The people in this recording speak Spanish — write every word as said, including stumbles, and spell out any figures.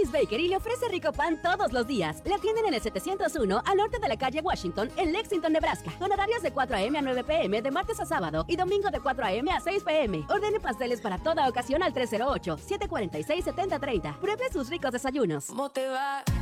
Mary's Bakery le ofrece rico pan todos los días. La tienen en el setecientos uno al norte de la calle Washington, en Lexington, Nebraska. Con horarios de cuatro a eme a nueve pe eme de martes a sábado y domingo de cuatro a eme a seis pe eme. Ordene pasteles para toda ocasión al tres cero ocho, siete cuatro seis, siete cero tres cero. Pruebe sus ricos desayunos. ¿Cómo te va?